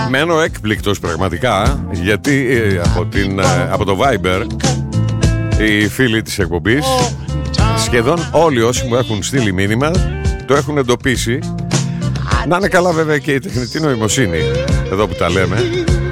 Μένω έκπληκτος πραγματικά, γιατί από το Viber οι φίλοι της εκπομπής, σχεδόν όλοι όσοι μου έχουν στείλει μήνυμα, το έχουν εντοπίσει. Να είναι καλά βέβαια και η τεχνητή νοημοσύνη, εδώ που τα λέμε,